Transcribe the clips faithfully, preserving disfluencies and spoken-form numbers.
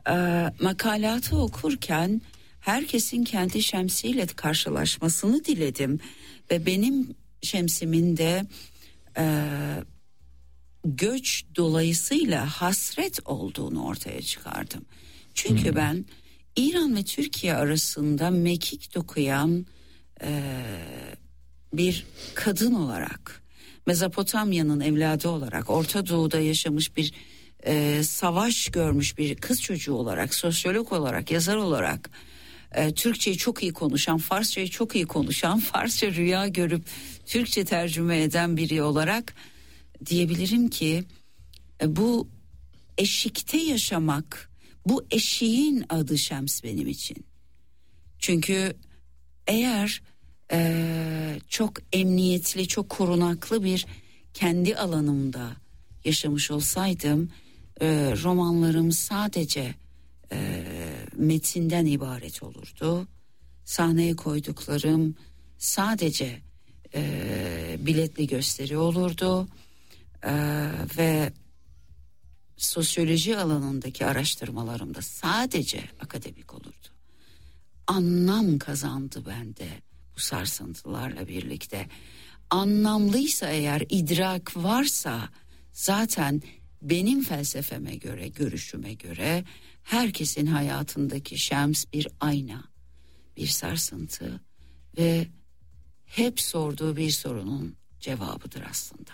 Ee, makalatı okurken herkesin kendi şemsiyle karşılaşmasını diledim ve benim şemsimin de e, göç dolayısıyla hasret olduğunu ortaya çıkardım. Çünkü hmm. ben İran ve Türkiye arasında mekik dokuyan e, bir kadın olarak, Mezopotamya'nın evladı olarak, Orta Doğu'da yaşamış bir e, savaş görmüş bir kız çocuğu olarak, sosyolog olarak, yazar olarak, e, Türkçeyi çok iyi konuşan, Farsçayı çok iyi konuşan, Farsça rüya görüp Türkçe tercüme eden biri olarak diyebilirim ki e, bu eşikte yaşamak, bu eşiğin adı Şems benim için. Çünkü eğer e, çok emniyetli, çok korunaklı bir kendi alanımda yaşamış olsaydım, e, romanlarım sadece e, metinden ibaret olurdu. Sahneye koyduklarım sadece e, biletli gösteri olurdu e, ve sosyoloji alanındaki araştırmalarım da sadece akademik olurdu. Anlam kazandı bende bu sarsıntılarla birlikte. Anlamlıysa eğer, idrak varsa zaten benim felsefeme göre, görüşüme göre herkesin hayatındaki Şems bir ayna, bir sarsıntı ve hep sorduğu bir sorunun cevabıdır aslında.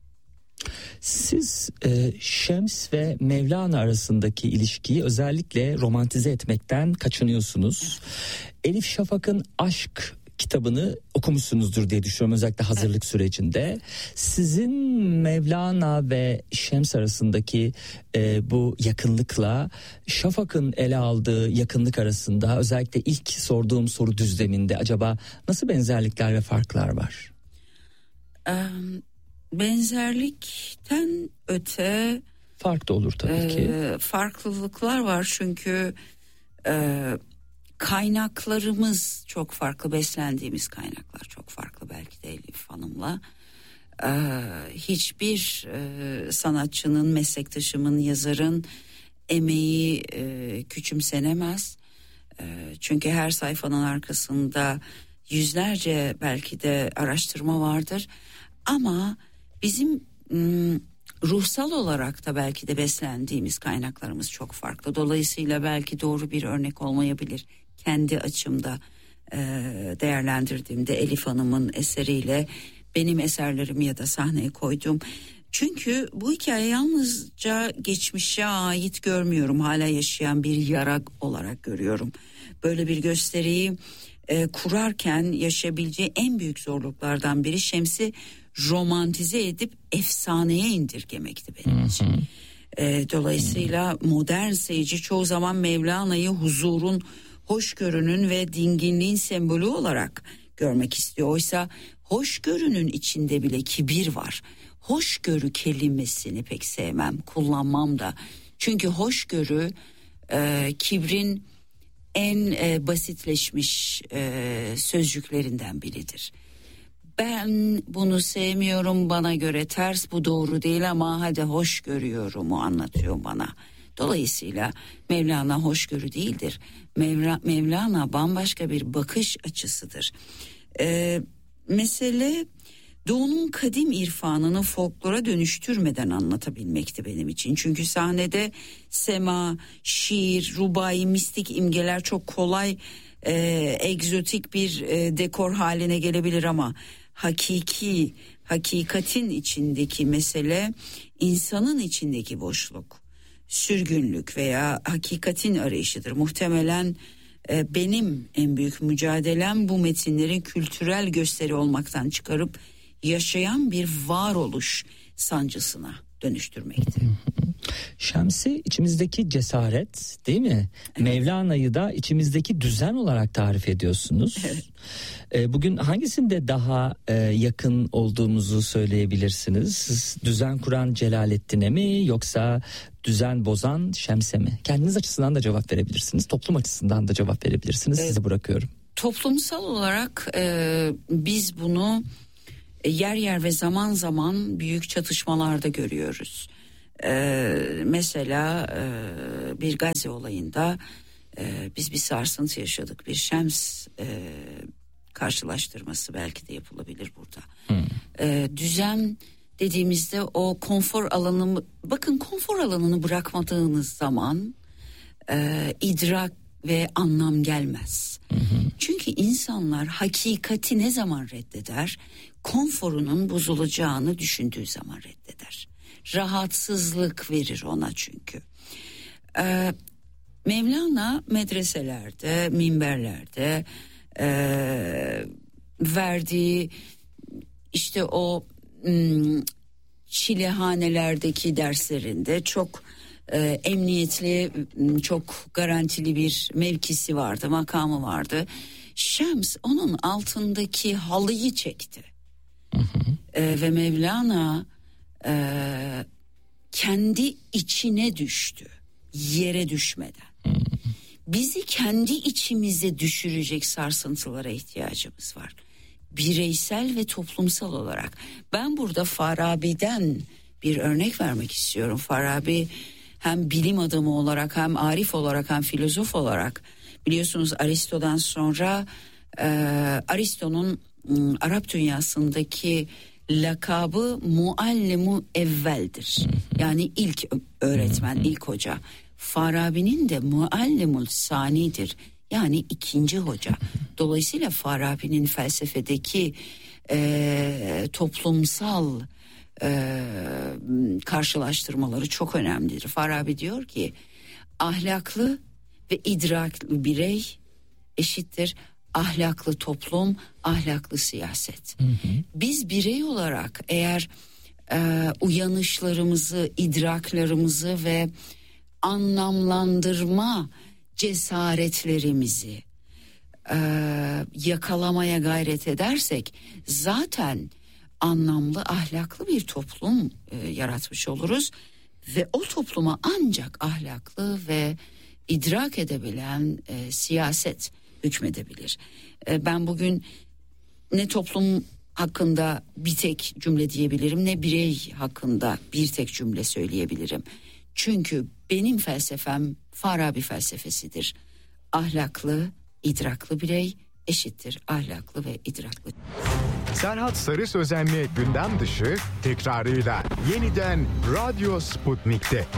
Siz e, Şems ve Mevlana arasındaki ilişkiyi özellikle romantize etmekten kaçınıyorsunuz. Elif Şafak'ın Aşk kitabını okumuşsunuzdur diye düşünüyorum, özellikle hazırlık sürecinde. Sizin Mevlana ve Şems arasındaki e, bu yakınlıkla Şafak'ın ele aldığı yakınlık arasında, özellikle ilk sorduğum soru düzleminde acaba nasıl benzerlikler ve farklar var? Um... Benzerlikten öte fark da olur tabii e, ki. Farklılıklar var çünkü e, kaynaklarımız çok farklı, beslendiğimiz kaynaklar çok farklı belki de Elif Hanım'la. E, hiçbir e, sanatçının, meslektaşımın, yazarın emeği e, küçümsenemez. E, çünkü her sayfanın arkasında yüzlerce belki de araştırma vardır. Ama bizim ım, ruhsal olarak da belki de beslendiğimiz kaynaklarımız çok farklı. Dolayısıyla belki doğru bir örnek olmayabilir. Kendi açımda e, değerlendirdiğimde Elif Hanım'ın eseriyle benim eserlerimi ya da sahneye koydum. Çünkü bu hikaye yalnızca geçmişe ait görmüyorum. Hala yaşayan bir yara olarak görüyorum. Böyle bir gösteriyi e, kurarken yaşayabileceği en büyük zorluklardan biri Şems'i romantize edip efsaneye indirgemekti benim için. E, dolayısıyla modern seyirci çoğu zaman Mevlana'yı huzurun, hoşgörünün ve dinginliğin sembolü olarak görmek istiyor. Oysa hoşgörünün içinde bile kibir var. Hoşgörü kelimesini pek sevmem, kullanmam da. Çünkü hoşgörü e, kibrin en e, basitleşmiş e, sözcüklerinden biridir. Ben bunu sevmiyorum, bana göre ters, bu doğru değil ama hadi hoş görüyorumu anlatıyor bana. Dolayısıyla Mevlana hoşgörü değildir. Mevla, Mevlana bambaşka bir bakış açısıdır. Ee, mesele Doğu'nun kadim irfanını folklora dönüştürmeden anlatabilmekti benim için. Çünkü sahnede sema, şiir, rubai, mistik imgeler çok kolay, e, egzotik bir e, dekor haline gelebilir ama hakiki, hakikatin içindeki mesele insanın içindeki boşluk, sürgünlük veya hakikatin arayışıdır. Muhtemelen e, benim en büyük mücadelem bu metinlerin kültürel gösteri olmaktan çıkarıp yaşayan bir varoluş sancısına dönüştürmekti. Şems'i içimizdeki cesaret, değil mi? Evet. Mevlana'yı da içimizdeki düzen olarak tarif ediyorsunuz. Evet. E, bugün hangisinde daha e, yakın olduğumuzu söyleyebilirsiniz? Siz düzen kuran Celaleddin'e mi yoksa düzen bozan Şems'e mi? Kendiniz açısından da cevap verebilirsiniz. Toplum açısından da cevap verebilirsiniz. Evet. Size bırakıyorum. Toplumsal olarak e, biz bunu yer yer ve zaman zaman büyük çatışmalarda görüyoruz. Ee, mesela e, bir Gazze olayında e, biz bir sarsıntı yaşadık. Bir Şems e, karşılaştırması belki de yapılabilir burada. Hmm. Ee, düzen dediğimizde o konfor alanını, bakın konfor alanını bırakmadığınız zaman e, idrak ve anlam gelmez. Hı hı. Çünkü insanlar hakikati ne zaman reddeder? Konforunun bozulacağını düşündüğü zaman reddeder. Rahatsızlık verir ona çünkü. Ee, Mevlana medreselerde, minberlerde e, verdiği işte o m, çilehanelerdeki derslerinde çok e, emniyetli, çok garantili bir mevkisi vardı, makamı vardı. Şems onun altındaki halıyı çekti. Hı hı. E, ve Mevlana e, kendi içine düştü, yere düşmeden. Hı hı. Bizi kendi içimize düşürecek sarsıntılara ihtiyacımız var. Bireysel ve toplumsal olarak. Ben burada Farabi'den bir örnek vermek istiyorum. Farabi hem bilim adamı olarak, hem arif olarak, hem filozof olarak, biliyorsunuz Aristo'dan sonra e, Aristo'nun m, Arap dünyasındaki lakabı muallimu evveldir. Yani ilk öğretmen, ilk hoca. Farabi'nin de muallimul sanidir. Yani ikinci hoca. Dolayısıyla Farabi'nin felsefedeki e, toplumsal e, karşılaştırmaları çok önemlidir. Farabi diyor ki ahlaklı ve idraklı birey eşittir ahlaklı toplum, ahlaklı siyaset. Hı hı. Biz birey olarak eğer e, uyanışlarımızı, idraklarımızı ve anlamlandırma cesaretlerimizi e, yakalamaya gayret edersek zaten anlamlı, ahlaklı bir toplum e, yaratmış oluruz ve o topluma ancak ahlaklı ve idrak edebilen e, siyaset hükmedebilir. E, ben bugün ne toplum hakkında bir tek cümle diyebilirim, ne birey hakkında bir tek cümle söyleyebilirim. Çünkü benim felsefem Farabi felsefesidir. Ahlaklı, idraklı birey eşittir ahlaklı ve idraklı. Serhat Sarı Sözen'le gündem dışı tekrarıyla yeniden Radyo Sputnik'te.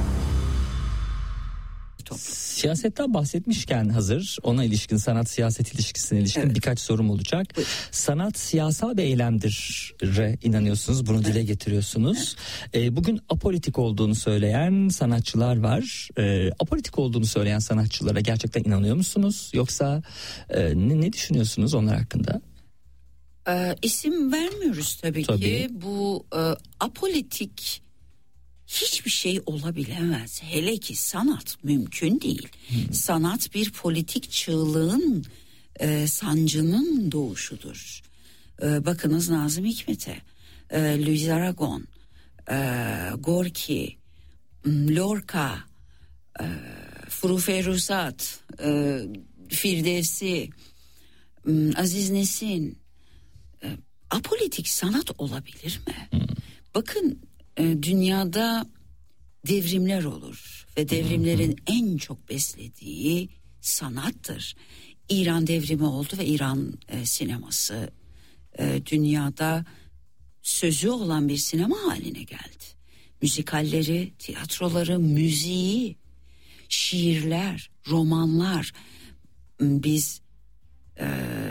Siyasetten bahsetmişken hazır, ona ilişkin, sanat siyaset ilişkisine ilişkin evet. birkaç sorum olacak. Buyur. Sanat siyasal bir eylemdir inanıyorsunuz, bunu dile getiriyorsunuz. Evet. Bugün apolitik olduğunu söyleyen sanatçılar var. Apolitik olduğunu söyleyen sanatçılara gerçekten inanıyor musunuz? Yoksa ne, ne düşünüyorsunuz onlar hakkında? Ee, isim vermiyoruz tabii, tabii ki. Bu e, apolitik hiçbir şey olabilemez. Hele ki sanat mümkün değil. Hmm. Sanat bir politik çığlığın, e, sancının doğuşudur. E, bakınız Nazım Hikmet'e, e, Louis Aragon, e, Gorki, Lorca, e, Furuferuzat, e, Firdevsi, e, Aziz Nesin. E, apolitik sanat olabilir mi? Hmm. Bakın, dünyada devrimler olur ve devrimlerin en çok beslediği sanattır. İran devrimi oldu ve İran e, sineması e, dünyada sözü olan bir sinema haline geldi. Müzikalleri, tiyatroları, müziği, şiirler, romanlar. Biz e,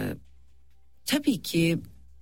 tabii ki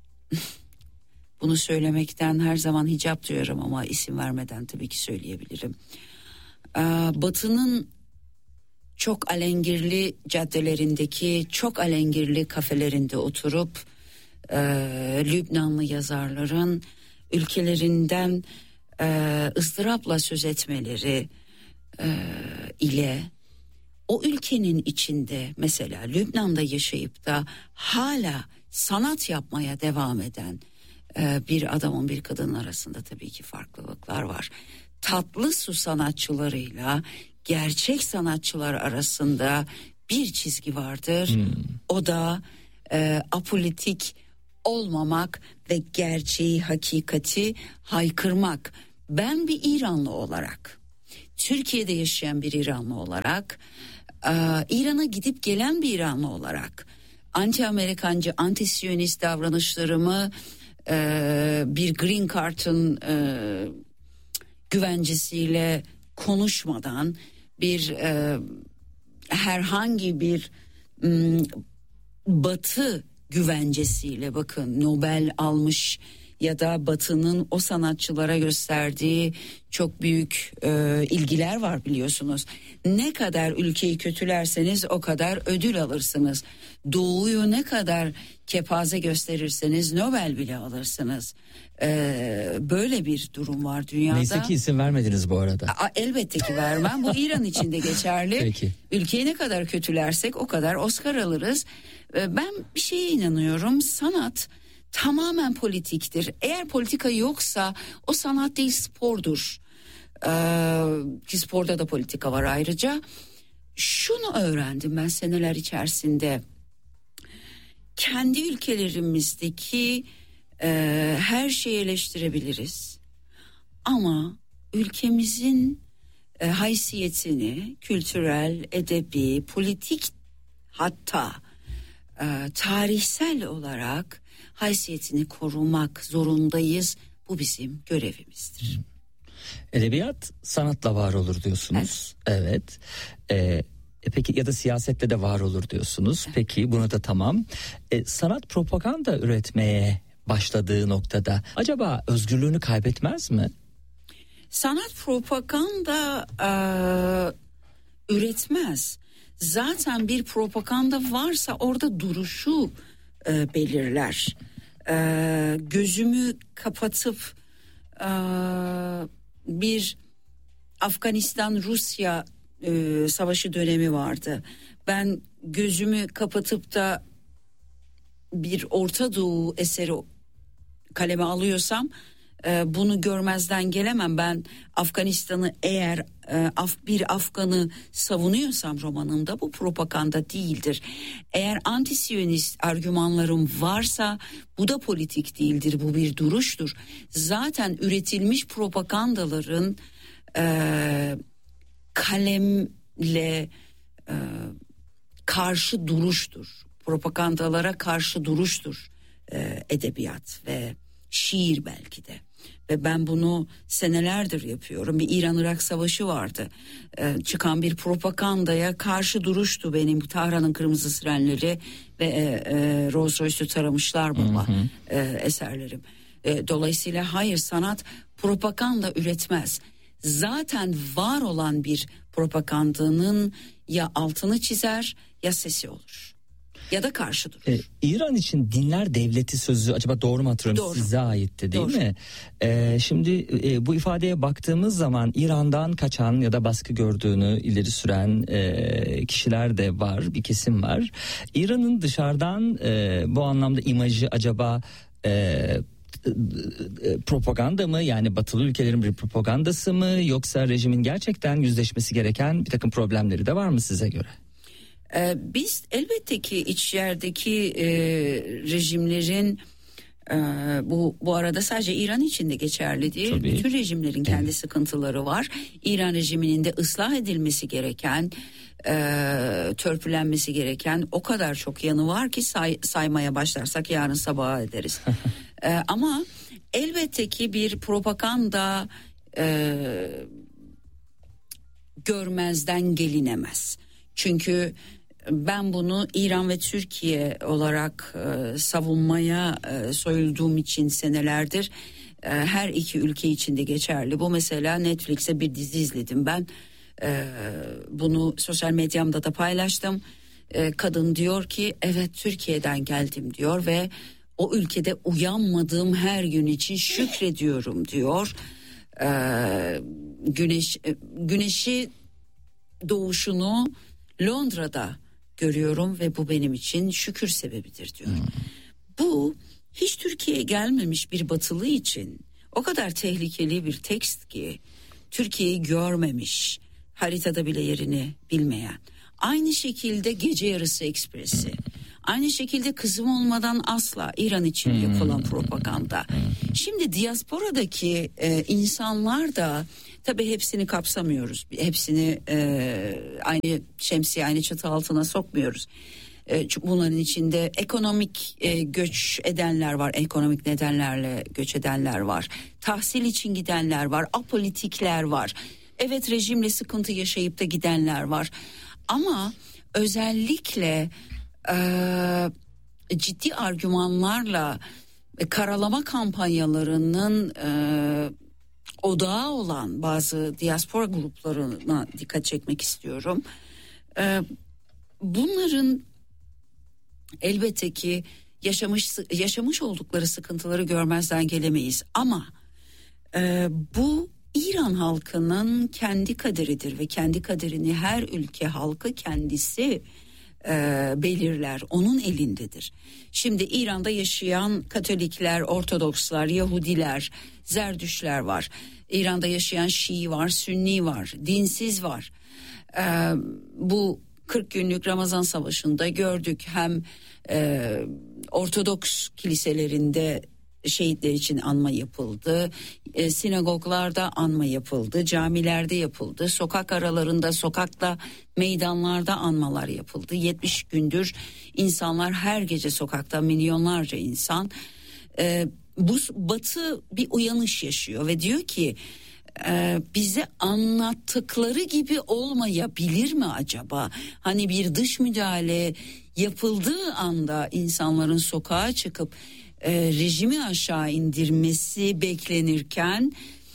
bunu söylemekten her zaman hicap duyuyorum ama isim vermeden tabii ki söyleyebilirim. Ee, Batı'nın çok alengirli caddelerindeki, çok alengirli kafelerinde oturup e, Lübnanlı yazarların ülkelerinden e, ızdırapla söz etmeleri e, ile o ülkenin içinde, mesela Lübnan'da yaşayıp da hala sanat yapmaya devam eden bir adamın bir kadının arasında tabii ki farklılıklar var. Tatlı su sanatçılarıyla gerçek sanatçılar arasında bir çizgi vardır. Hmm. O da e, apolitik olmamak ve gerçeği, hakikati haykırmak. Ben bir İranlı olarak, Türkiye'de yaşayan bir İranlı olarak, İran'a gidip gelen bir İranlı olarak anti-Amerikancı, anti-Siyonist davranışlarımı bir Green Card'ın güvencesiyle konuşmadan, bir herhangi bir Batı güvencesiyle, bakın Nobel almış ya da Batı'nın o sanatçılara gösterdiği çok büyük e, ilgiler var biliyorsunuz. Ne kadar ülkeyi kötülerseniz o kadar ödül alırsınız. Doğuyu ne kadar kepaze gösterirseniz Nobel bile alırsınız. E, böyle bir durum var dünyada. Neyse ki isim vermediniz bu arada. A, elbette ki vermem. Bu İran için de geçerli. Peki. Ülkeyi ne kadar kötülersek o kadar Oscar alırız. E, ben bir şeye inanıyorum. Sanat tamamen politiktir. Eğer politika yoksa o sanat değil, spordur. Ee, ki sporda da politika var ayrıca. Şunu öğrendim ben seneler içerisinde. Kendi ülkelerimizdeki e, her şeyi eleştirebiliriz. Ama ülkemizin e, haysiyetini kültürel, edebi, politik, hatta e, tarihsel olarak haysiyetini korumak zorundayız. Bu bizim görevimizdir. Edebiyat sanatla var olur diyorsunuz. Evet. evet. Ee, peki ya da siyasette de var olur diyorsunuz. Evet. Peki buna da tamam. Ee, sanat propaganda üretmeye başladığı noktada acaba özgürlüğünü kaybetmez mi? Sanat propaganda e, üretmez. Zaten bir propaganda varsa orada duruşu E, belirler. E, gözümü kapatıp e, bir Afganistan-Rusya e, savaşı dönemi vardı. Ben gözümü kapatıp da bir Orta Doğu eseri kaleme alıyorsam e, bunu görmezden gelemem. Ben Afganistan'ı eğer e, af, bir Afgan'ı savunuyorsam romanımda bu propaganda değildir. Eğer anti-Siyonist argümanlarım varsa bu da politik değildir, bu bir duruştur. Zaten üretilmiş propagandaların e, kalemle e, karşı duruştur. Propagandalara karşı duruştur e, edebiyat ve şiir belki de. Ve ben bunu senelerdir yapıyorum. Bir İran-Irak savaşı vardı. Ee, çıkan bir propagandaya karşı duruştu benim Tahran'ın Kırmızı Sirenleri ve e, e, Rolls Royce'u taramışlar baba e, eserlerim. E, dolayısıyla hayır, sanat propaganda üretmez. Zaten var olan bir propagandanın ya altını çizer ya sesi olur. Ya da karşı durur. Ee, İran için dinler devleti sözü acaba doğru mu hatırlıyorum? Doğru. Size aitti değil Doğru. mi? Ee, şimdi e, bu ifadeye baktığımız zaman İran'dan kaçan ya da baskı gördüğünü ileri süren e, kişiler de var, bir kesim var. İran'ın dışarıdan e, bu anlamda imajı acaba e, propaganda mı, yani batılı ülkelerin bir propagandası mı, yoksa rejimin gerçekten yüzleşmesi gereken bir takım problemleri de var mı size göre? Ee, biz elbette ki içerideki e, rejimlerin e, bu bu arada sadece İran için de geçerli değil. Tabii. Bütün rejimlerin kendi evet. sıkıntıları var. İran rejiminin de ıslah edilmesi gereken, e, törpülenmesi gereken o kadar çok yanı var ki say, saymaya başlarsak yarın sabaha ederiz. e, ama elbette ki bir propaganda e, görmezden gelinemez. Çünkü ben bunu İran ve Türkiye olarak e, savunmaya e, soyulduğum için senelerdir e, her iki ülke için de geçerli. Bu mesela Netflix'e bir dizi izledim ben. E, bunu sosyal medyamda da paylaştım. E, kadın diyor ki evet Türkiye'den geldim diyor ve o ülkede uyanmadığım her gün için şükrediyorum diyor. E, güneş e, güneşi doğuşunu Londra'da görüyorum ve bu benim için şükür sebebidir diyor. Hmm. Bu hiç Türkiye'ye gelmemiş bir batılı için o kadar tehlikeli bir tekst ki, Türkiye'yi görmemiş, haritada bile yerini bilmeyen. Aynı şekilde Gece Yarısı Ekspresi, Aynı şekilde kızım olmadan asla, İran için hmm. yapılan propaganda. Hmm. Şimdi diasporadaki e, insanlar da tabii hepsini kapsamıyoruz. Hepsini e, aynı şemsiye, aynı çatı altına sokmuyoruz. E, bunların içinde ekonomik e, göç edenler var, ekonomik nedenlerle göç edenler var. Tahsil için gidenler var, apolitikler var. Evet, rejimle sıkıntı yaşayıp da gidenler var. Ama özellikle e, ciddi argümanlarla e, karalama kampanyalarının e, odağı olan bazı diaspora gruplarına dikkat çekmek istiyorum. E, bunların elbette ki yaşamış yaşamış oldukları sıkıntıları görmezden gelemeyiz. Ama e, bu İran halkının kendi kaderidir ve kendi kaderini her ülke halkı kendisi e, belirler. Onun elindedir. Şimdi İran'da yaşayan Katolikler, Ortodokslar, Yahudiler, Zerdüşler var. İran'da yaşayan Şii var, Sünni var, dinsiz var. E, bu kırk günlük Ramazan Savaşı'nda gördük, hem e, Ortodoks kiliselerinde şehitler için anma yapıldı, e, sinagoglarda anma yapıldı, camilerde yapıldı, sokak aralarında, sokakta, meydanlarda anmalar yapıldı. yetmiş gündür insanlar her gece sokakta, milyonlarca insan. E, bu Batı bir uyanış yaşıyor ve diyor ki e, bize anlattıkları gibi olmayabilir mi acaba? Hani bir dış müdahale yapıldığı anda insanların sokağa çıkıp e, rejimi aşağı indirmesi beklenirken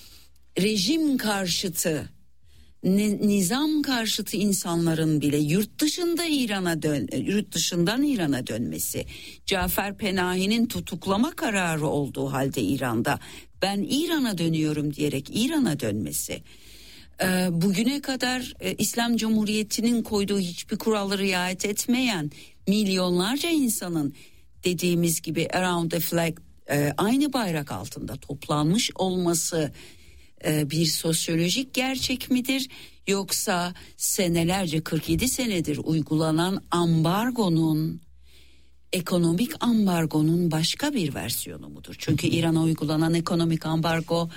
rejim karşıtı, ne, nizam karşıtı insanların bile yurt dışında İran'a dön, yurt dışından İran'a dönmesi, Cafer Penahi'nin tutuklama kararı olduğu halde İran'da ben İran'a dönüyorum diyerek İran'a dönmesi, e, bugüne kadar e, İslam Cumhuriyeti'nin koyduğu hiçbir kuralları riayet etmeyen milyonlarca insanın dediğimiz gibi around the flag, e, aynı bayrak altında toplanmış olması e, bir sosyolojik gerçek midir? Yoksa senelerce, kırk yedi senedir uygulanan ambargonun, ekonomik ambargonun başka bir versiyonu mudur? Çünkü İran'a uygulanan ekonomik ambargo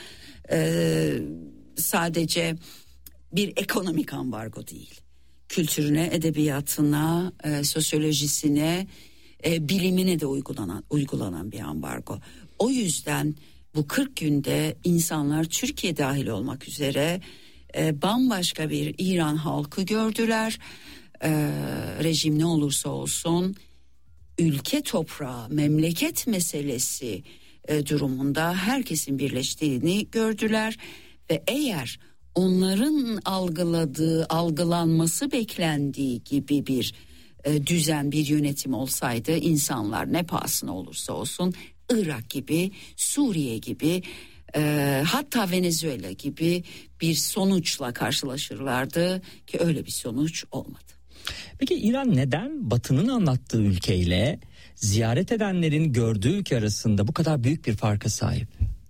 e, sadece bir ekonomik ambargo değil. Kültürüne, edebiyatına, e, sosyolojisine, e, bilimine de uygulanan uygulanan bir ambargo. O yüzden bu kırk günde insanlar, Türkiye dahil olmak üzere, e, bambaşka bir İran halkı gördüler. E, rejim ne olursa olsun ülke toprağı, memleket meselesi e, durumunda herkesin birleştiğini gördüler ve eğer onların algıladığı, algılanması beklendiği gibi bir e, düzen, bir yönetim olsaydı, insanlar ne pahasına olursa olsun Irak gibi, Suriye gibi, e, hatta Venezuela gibi bir sonuçla karşılaşırlardı ki öyle bir sonuç olmadı. Peki İran neden Batı'nın anlattığı ülkeyle ziyaret edenlerin gördüğü ülke arasında bu kadar büyük bir farka sahip?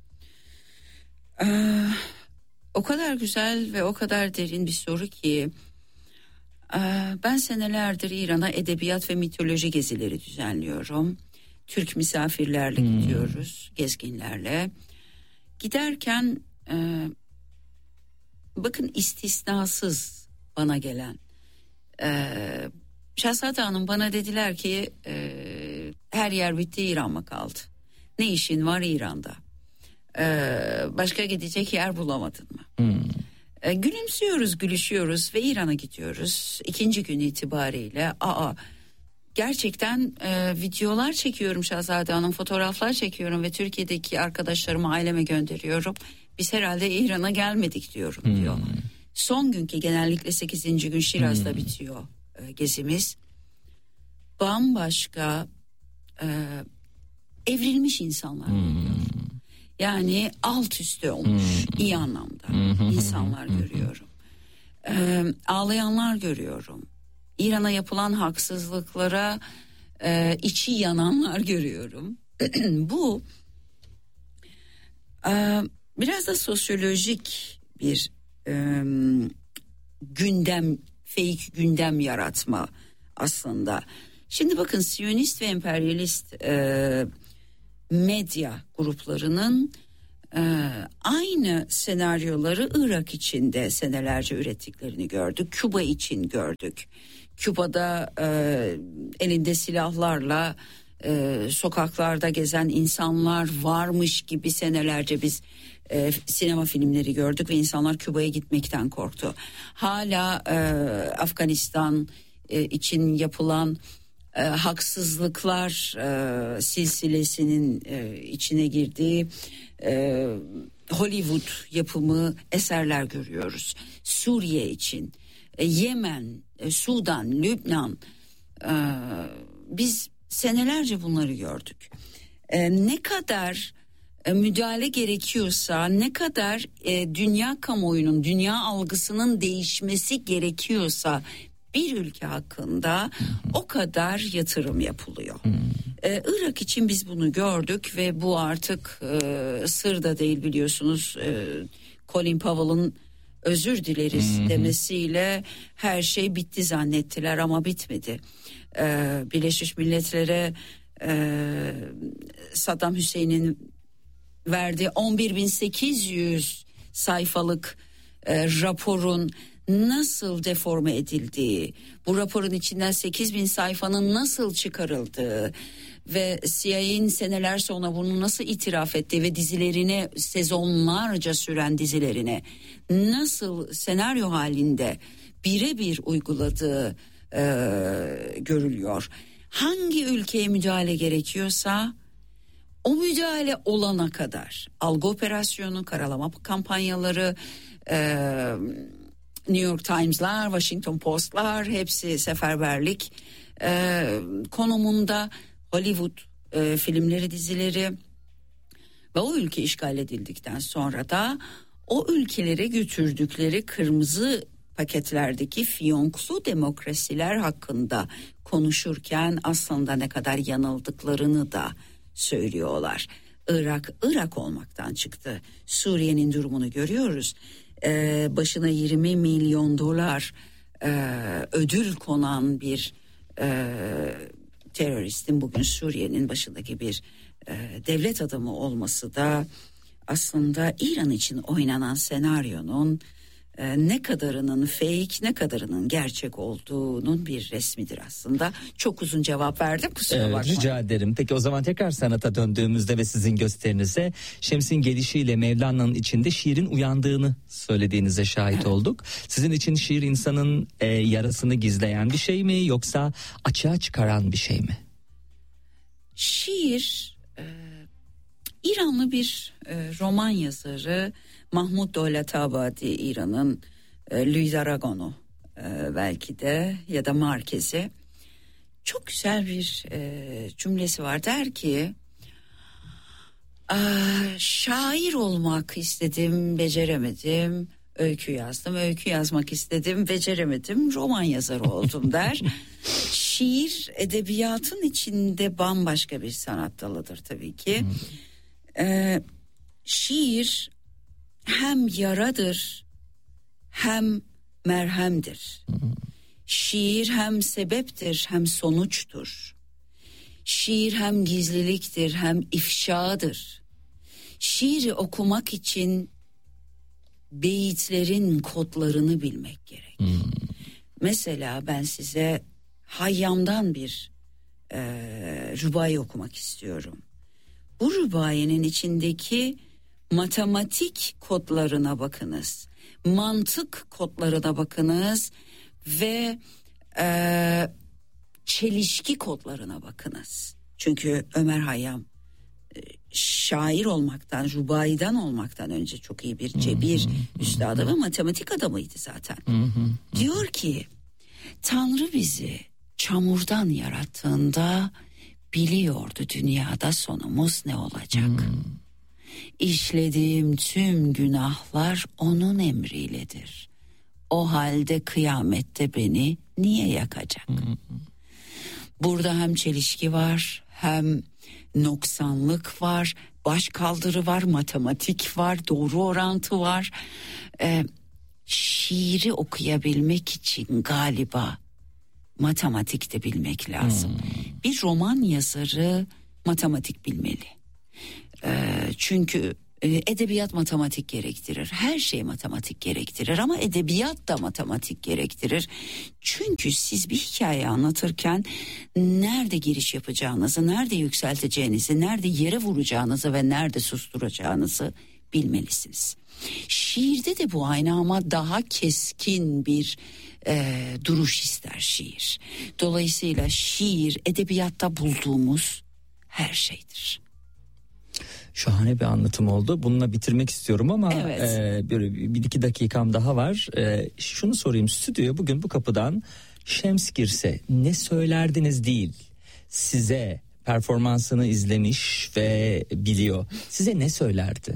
Ee, o kadar güzel ve o kadar derin bir soru ki ee, ben senelerdir İran'a edebiyat ve mitoloji gezileri düzenliyorum. Türk misafirlerle hmm. gidiyoruz, gezginlerle. Giderken e, bakın istisnasız bana gelen Ee, Şahzade Hanım bana dediler ki e, her yer bitti, İran mı kaldı? Ne işin var İran'da? Ee, başka gidecek yer bulamadın mı? Hmm. Ee, gülümsüyoruz, gülüşüyoruz ve İran'a gidiyoruz. İkinci gün itibariyle aa gerçekten e, videolar çekiyorum Şahzade Hanım, fotoğraflar çekiyorum ve Türkiye'deki arkadaşlarıma, aileme gönderiyorum. Biz herhalde İran'a gelmedik diyorum hmm. diyor. Son günkü, genellikle sekizinci gün Şiraz'da hmm. bitiyor e, gezimiz. Bambaşka e, evrilmiş insanlar. Hmm. Yani alt üstü olmuş hmm. iyi anlamda hmm. insanlar hmm. görüyorum. E, ağlayanlar görüyorum. İran'a yapılan haksızlıklara e, içi yananlar görüyorum. Bu e, biraz da sosyolojik bir e, gündem, fake gündem yaratma aslında. Şimdi bakın, Siyonist ve emperyalist e, medya gruplarının e, aynı senaryoları Irak için de senelerce ürettiklerini gördük. Küba için gördük. Küba'da e, elinde silahlarla e, sokaklarda gezen insanlar varmış gibi senelerce biz e, sinema filmleri gördük ve insanlar Küba'ya gitmekten korktu. Hala e, Afganistan e, için yapılan e, haksızlıklar e, silsilesinin e, içine girdiği e, Hollywood yapımı eserler görüyoruz. Suriye için, e, Yemen, e, Sudan, Lübnan, e, biz senelerce bunları gördük. E, ne kadar e, müdahale gerekiyorsa, ne kadar e, dünya kamuoyunun, dünya algısının değişmesi gerekiyorsa bir ülke hakkında o kadar yatırım yapılıyor. Ee, Irak için biz bunu gördük ve bu artık e, sır da değil, biliyorsunuz. E, Colin Powell'ın özür dileriz hmm. demesiyle her şey bitti zannettiler ama bitmedi. Ee, Birleşmiş Milletler'e e, Saddam Hüseyin'in verdiği on bir bin sekiz yüz sayfalık e, raporun nasıl deforme edildiği, bu raporun içinden sekiz bin sayfanın nasıl çıkarıldığı ve C I A'nin seneler sonra bunu nasıl itiraf ettiği ve dizilerine, sezonlarca süren dizilerine nasıl senaryo halinde birebir uyguladığı e, görülüyor. Hangi ülkeye müdahale gerekiyorsa o müdahale olana kadar algı operasyonu, karalama kampanyaları, e, New York Times'lar, Washington Post'lar hepsi seferberlik e, konumunda. Hollywood e, filmleri, dizileri ve o ülke işgal edildikten sonra da o ülkelere götürdükleri kırmızı paketlerdeki fiyonklu demokrasiler hakkında konuşurken aslında ne kadar yanıldıklarını da söylüyorlar. Irak, Irak olmaktan çıktı. Suriye'nin durumunu görüyoruz. Ee, başına yirmi milyon dolar e, ödül konan bir e, teröristin bugün Suriye'nin başındaki bir e, devlet adamı olması da aslında İran için oynanan senaryonun e, ne kadarının fake, ne kadarının gerçek olduğunun bir resmidir aslında. Çok uzun cevap verdim, kusura evet, bakmayın. Rica ederim. Peki o zaman tekrar sanata döndüğümüzde ve sizin gösterinize, Şems'in gelişiyle Mevlana'nın içinde şiirin uyandığını söylediğinize şahit evet. olduk. Sizin için şiir insanın e, yarasını gizleyen bir şey mi, yoksa açığa çıkaran bir şey mi? Şiir, e, İranlı bir e, roman yazarı Mahmud Dolatabadi, İran'ın e, Louis Aragon'u e, belki de ya da Marquez'i, çok güzel bir e, cümlesi var. Der ki, şair olmak istedim, beceremedim, öykü yazdım, öykü yazmak istedim, beceremedim, roman yazarı oldum der. Şiir edebiyatın içinde bambaşka bir sanat dalıdır tabii ki. Ee, şiir hem yaradır hem merhemdir. Şiir hem sebeptir hem sonuçtur. Şiir hem gizliliktir hem ifşadır. Şiiri okumak için beyitlerin kodlarını bilmek gerek. Hmm. Mesela ben size Hayyam'dan bir e, rübai okumak istiyorum. Bu rübayenin içindeki matematik kodlarına bakınız, mantık kodlarına bakınız ve e, çelişki kodlarına bakınız. Çünkü Ömer Hayyam e, şair olmaktan, rübaiden olmaktan önce çok iyi bir cebir üstadı ve matematik adamıydı zaten. Diyor ki, Tanrı bizi çamurdan yarattığında biliyordu dünyada sonumuz ne olacak. İşlediğim tüm günahlar onun emriyledir. O halde kıyamette beni niye yakacak? Burada hem çelişki var, hem noksanlık var, başkaldırı var, matematik var, doğru orantı var. Ee, şiiri okuyabilmek için galiba matematik de bilmek lazım. Hmm. Bir roman yazarı matematik bilmeli. Ee, çünkü edebiyat matematik gerektirir. Her şey matematik gerektirir ama edebiyat da matematik gerektirir. Çünkü siz bir hikaye anlatırken nerede giriş yapacağınızı, nerede yükselteceğinizi, nerede yere vuracağınızı ve nerede susturacağınızı bilmelisiniz. Şiirde de bu aynı ama daha keskin bir e, duruş ister şiir. Dolayısıyla şiir edebiyatta bulduğumuz her şeydir. Şahane bir anlatım oldu. Bununla bitirmek istiyorum ama evet. e, bir, bir iki dakikam daha var. E, şunu sorayım, stüdyoya bugün bu kapıdan Şems girse ne söylerdiniz değil, size performansını izlemiş ve biliyor. Size ne söylerdi?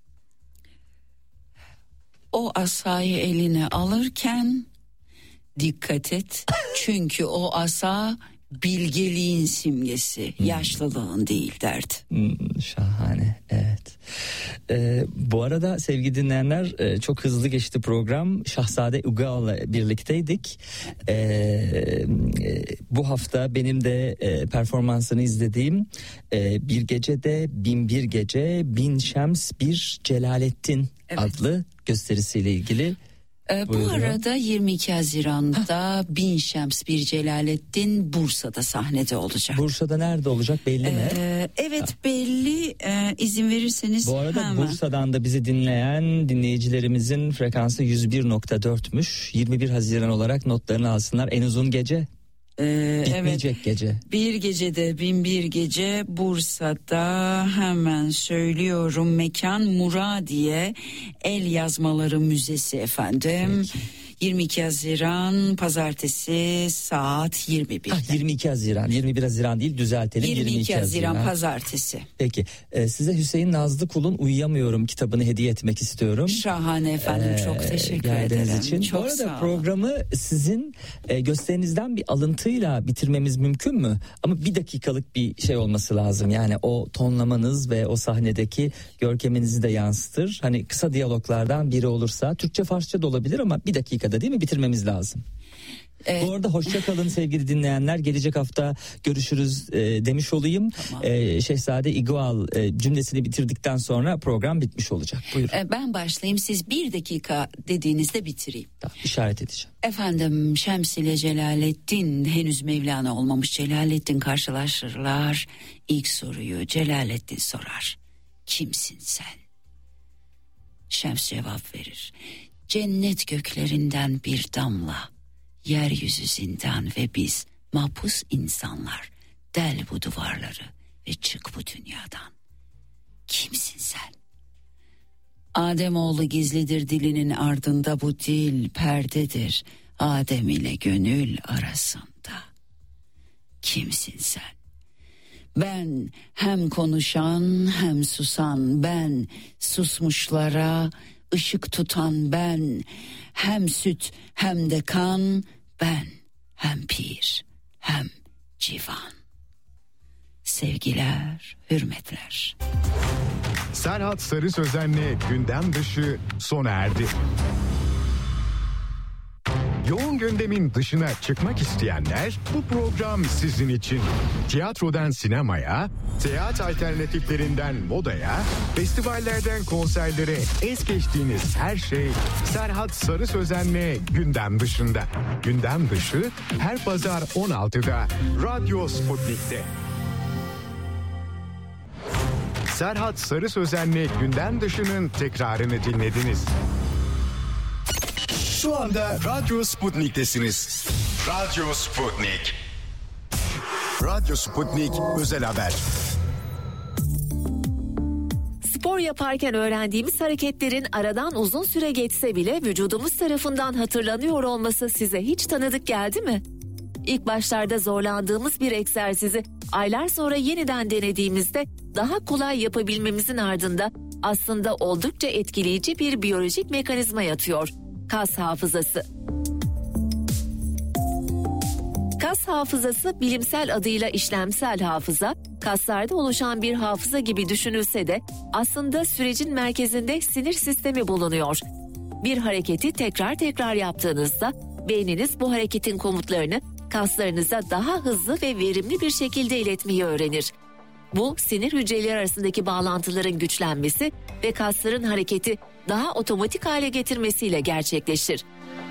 O asayı eline alırken dikkat et. Çünkü o asa bilgeliğin simgesi, hmm. yaşlılığın değil derdi. Hmm, şahane, evet. Ee, bu arada sevgili dinleyenler, e, çok hızlı geçti program. Şahzade Ugal'la birlikteydik. Ee, e, bu hafta benim de e, performansını izlediğim e, Bir Gecede Bin Bir Gece Bin Şems Bir Celalettin evet. adlı gösterisiyle ilgili. Ee, bu arada yirmi iki Haziran'da Bin Şems Bir Celalettin Bursa'da sahnede olacak. Bursa'da nerede olacak belli mi? Ee, evet ha. belli, ee, izin verirseniz Bu arada hemen. Bursa'dan da bizi dinleyen dinleyicilerimizin frekansı yüz bir nokta dörtmüş. yirmi bir Haziran olarak notlarını alsınlar. En uzun gece. Ee, Bitmeyecek evet, gece. Bir Gecede Bin Bir Gece Bursa'da, hemen söylüyorum, mekan Muradiye El Yazmaları Müzesi efendim. Peki. yirmi iki Haziran Pazartesi saat yirmi birde. Ah, yirmi iki Haziran, yirmi bir Haziran değil, düzeltelim. yirmi iki, yirmi iki Haziran, Haziran Pazartesi. Peki, e, size Hüseyin Nazlı Kul'un Uyuyamıyorum kitabını hediye etmek istiyorum. Şahane efendim, ee, çok teşekkür ederim. Için. Çok Bu arada sağ olun. Programı sizin e, gösterinizden bir alıntıyla bitirmemiz mümkün mü? Ama bir dakikalık bir şey olması lazım. Yani o tonlamanız ve o sahnedeki görkeminizi de yansıtır. Hani kısa diyaloglardan biri olursa, Türkçe Farsça da olabilir ama bir dakikada değil mi bitirmemiz lazım. Evet. Bu arada hoşça kalın sevgili dinleyenler. Gelecek hafta görüşürüz e, demiş olayım. Tamam. E, Şehzade Igual e, cümlesini bitirdikten sonra program bitmiş olacak. Buyurun. E, ben başlayayım, siz bir dakika dediğinizde bitireyim. Tamam, işaret edeceğim. Efendim, Şems ile Celalettin, henüz Mevlana olmamış Celalettin karşılaşırlar. İlk soruyu Celalettin sorar. Kimsin sen? Şems cevap verir. Cennet göklerinden bir damla, yeryüzü zindan ve biz mahpus insanlar. Del bu duvarları ve çık bu dünyadan. Kimsin sen? Ademoğlu gizlidir dilinin ardında, bu dil perdedir Adem ile gönül arasında. Kimsin sen? Ben hem konuşan hem susan, ben susmuşlara ışık tutan, ben hem süt hem de kan, ben hem pir hem civan. Sevgiler, hürmetler. Serhat Sarı Sözen'le Gündem Dışı sona erdi. Yoğun gündemin dışına çıkmak isteyenler, bu program sizin için. Tiyatrodan sinemaya, seyahat alternatiflerinden modaya, festivallerden konserlere es geçtiğiniz her şey Serhat Sarı Sözen'le Gündem Dışında. Gündem Dışı her pazar on altıda Radyo Sputnik'te. Serhat Sarı Sözen'le Gündem Dışı'nın tekrarını dinlediniz. Şu anda Radyo Sputnik'tesiniz. Radyo Sputnik. Radyo Sputnik özel haber. Spor yaparken öğrendiğimiz hareketlerin aradan uzun süre geçse bile vücudumuz tarafından hatırlanıyor olması size hiç tanıdık geldi mi? İlk başlarda zorlandığımız bir egzersizi aylar sonra yeniden denediğimizde daha kolay yapabilmemizin ardında aslında oldukça etkileyici bir biyolojik mekanizma yatıyor. Kas hafızası. Kas hafızası bilimsel adıyla işlemsel hafıza, kaslarda oluşan bir hafıza gibi düşünülse de aslında sürecin merkezinde sinir sistemi bulunuyor. Bir hareketi tekrar tekrar yaptığınızda beyniniz bu hareketin komutlarını kaslarınıza daha hızlı ve verimli bir şekilde iletmeyi öğrenir. Bu, sinir hücreleri arasındaki bağlantıların güçlenmesi ve kasların hareketi daha otomatik hale getirmesiyle gerçekleşir.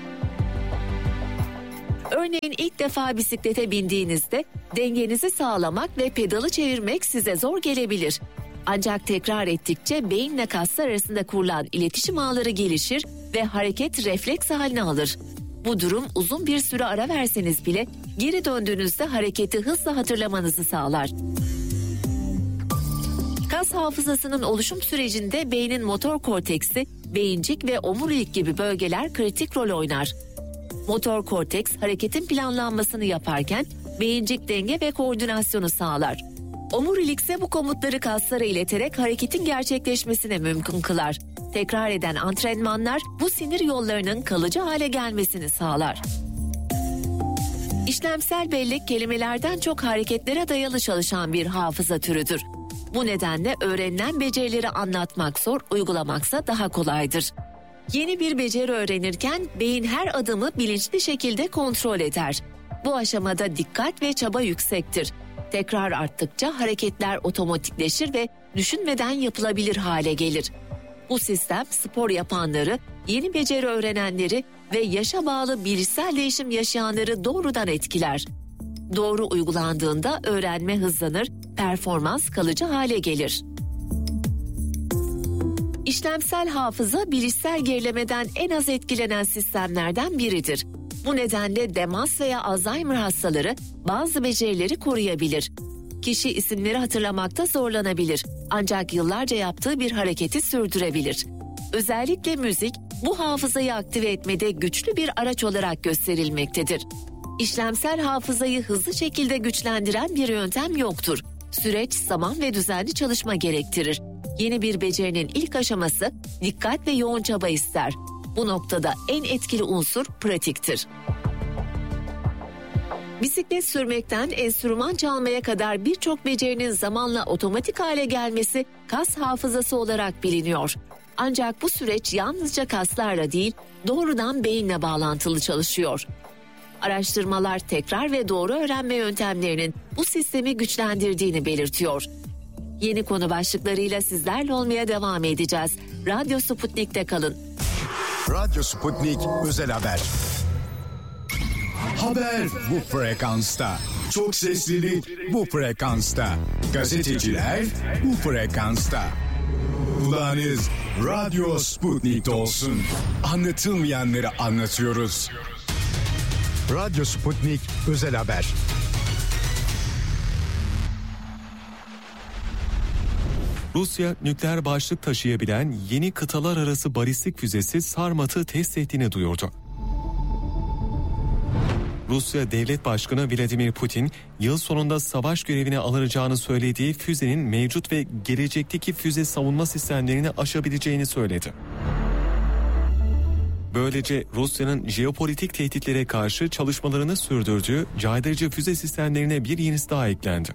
Örneğin ilk defa bisiklete bindiğinizde dengenizi sağlamak ve pedalı çevirmek size zor gelebilir. Ancak tekrar ettikçe beyinle kaslar arasında kurulan iletişim ağları gelişir ve hareket refleks haline alır. Bu durum uzun bir süre ara verseniz bile geri döndüğünüzde hareketi hızla hatırlamanızı sağlar. Kas hafızasının oluşum sürecinde beynin motor korteksi, beyincik ve omurilik gibi bölgeler kritik rol oynar. Motor korteks hareketin planlanmasını yaparken beyincik denge ve koordinasyonu sağlar. Omurilik ise bu komutları kaslara ileterek hareketin gerçekleşmesine mümkün kılar. Tekrar eden antrenmanlar bu sinir yollarının kalıcı hale gelmesini sağlar. İşlemsel bellek kelimelerden çok hareketlere dayalı çalışan bir hafıza türüdür. Bu nedenle öğrenilen becerileri anlatmak zor, uygulamaksa daha kolaydır. Yeni bir beceri öğrenirken beyin her adımı bilinçli şekilde kontrol eder. Bu aşamada dikkat ve çaba yüksektir. Tekrar arttıkça hareketler otomatikleşir ve düşünmeden yapılabilir hale gelir. Bu sistem spor yapanları, yeni beceri öğrenenleri ve yaşa bağlı bilişsel değişim yaşayanları doğrudan etkiler. Doğru uygulandığında öğrenme hızlanır, performans kalıcı hale gelir. İşlemsel hafıza bilişsel gerilemeden en az etkilenen sistemlerden biridir. Bu nedenle demans veya Alzheimer hastaları bazı becerileri koruyabilir. Kişi isimleri hatırlamakta zorlanabilir, ancak yıllarca yaptığı bir hareketi sürdürebilir. Özellikle müzik bu hafızayı aktive etmede güçlü bir araç olarak gösterilmektedir. İşlemsel hafızayı hızlı şekilde güçlendiren bir yöntem yoktur. Süreç zaman ve düzenli çalışma gerektirir. Yeni bir becerinin ilk aşaması dikkat ve yoğun çaba ister. Bu noktada en etkili unsur pratiktir. Bisiklet sürmekten enstrüman çalmaya kadar birçok becerinin zamanla otomatik hale gelmesi kas hafızası olarak biliniyor. Ancak bu süreç yalnızca kaslarla değil, doğrudan beyinle bağlantılı çalışıyor. Araştırmalar tekrar ve doğru öğrenme yöntemlerinin bu sistemi güçlendirdiğini belirtiyor. Yeni konu başlıklarıyla sizlerle olmaya devam edeceğiz. Radyo Sputnik'te kalın. Radyo Sputnik özel haber. Haber bu frekansta. Çok seslilik bu frekansta. Gazeteciler bu frekansta. Kulağınız Radyo Sputnik'te olsun. Anlatılmayanları anlatıyoruz. Radyo Sputnik özel haber. Rusya nükleer başlık taşıyabilen yeni kıtalar arası balistik füzesi Sarmat'ı test ettiğini duyurdu. Rusya Devlet Başkanı Vladimir Putin, yıl sonunda savaş görevine alınacağını söylediği füzenin mevcut ve gelecekteki füze savunma sistemlerini aşabileceğini söyledi. Böylece Rusya'nın jeopolitik tehditlere karşı çalışmalarını sürdürdüğü caydırıcı füze sistemlerine bir yenisi daha eklendi.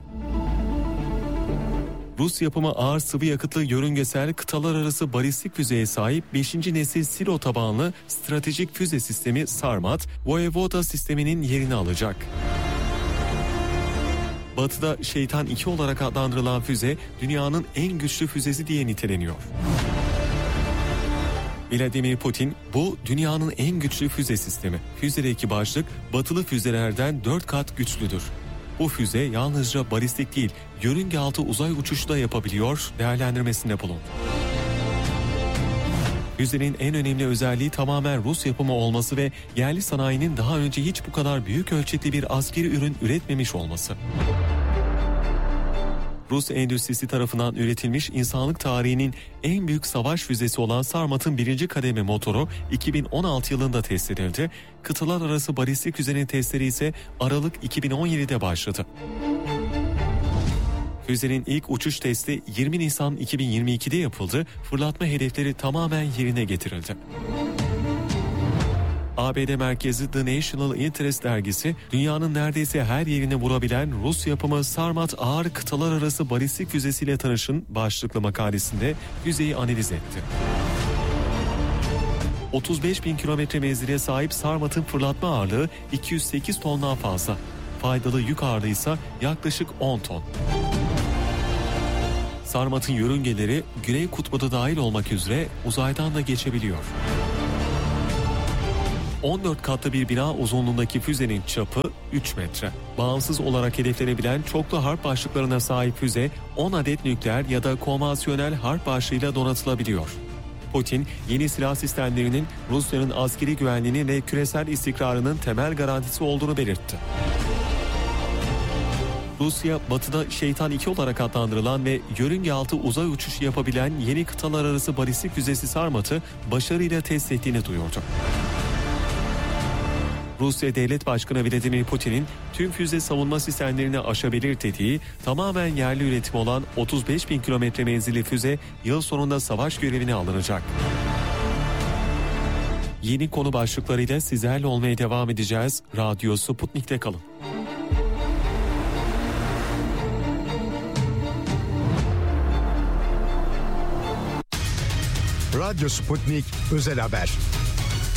Rus yapımı ağır sıvı yakıtlı yörüngesel kıtalar arası balistik füzeye sahip beşinci nesil silo tabanlı stratejik füze sistemi Sarmat, Voyevoda sisteminin yerini alacak. Batı'da Şeytan iki olarak adlandırılan füze dünyanın en güçlü füzesi diye niteleniyor. Vladimir Putin, bu dünyanın en güçlü füze sistemi. Füzedeki başlık batılı füzelerden dört kat güçlüdür. Bu füze yalnızca balistik değil, yörünge altı uzay uçuşu da yapabiliyor değerlendirmesinde bulundu. Füzenin en önemli özelliği tamamen Rus yapımı olması ve yerli sanayinin daha önce hiç bu kadar büyük ölçekli bir askeri ürün üretmemiş olması. Rus endüstrisi tarafından üretilmiş insanlık tarihinin en büyük savaş füzesi olan Sarmat'ın birinci kademe motoru iki bin on altı yılında test edildi. Kıtalar arası balistik füzenin testleri ise Aralık iki bin on yedide başladı. Füzenin ilk uçuş testi yirmi Nisan iki bin yirmi ikide yapıldı. Fırlatma hedefleri tamamen yerine getirildi. A B D merkezi The National Interest dergisi, dünyanın neredeyse her yerine vurabilen Rus yapımı Sarmat ağır kıtalar arası balistik füzesiyle tanışın başlıklı makalesinde füzeyi analiz etti. otuz beş bin kilometre menzile sahip Sarmat'ın fırlatma ağırlığı iki yüz sekiz tondan fazla. Faydalı yük ağırlığı ise yaklaşık on ton. Sarmat'ın yörüngeleri Güney Kutbu da dahil olmak üzere uzaydan da geçebiliyor. on dört katlı bir bina uzunluğundaki füzenin çapı üç metre. Bağımsız olarak hedeflenebilen çoklu harp başlıklarına sahip füze on adet nükleer ya da konvansiyonel harp başlığıyla donatılabiliyor. Putin, yeni silah sistemlerinin Rusya'nın askeri güvenliğini ve küresel istikrarının temel garantisi olduğunu belirtti. Rusya, batıda Şeytan iki olarak adlandırılan ve yörünge altı uzay uçuşu yapabilen yeni kıtalar arası balistik füzesi Sarmat'ı başarıyla test ettiğini duyurdu. Rusya Devlet Başkanı Vladimir Putin'in tüm füze savunma sistemlerini aşabilir dediği tamamen yerli üretim olan otuz beş bin kilometre menzilli füze yıl sonunda savaş görevine alınacak. Yeni konu başlıklarıyla sizlerle olmaya devam edeceğiz. Radyo Sputnik'te kalın. Radyo Sputnik Özel Haber.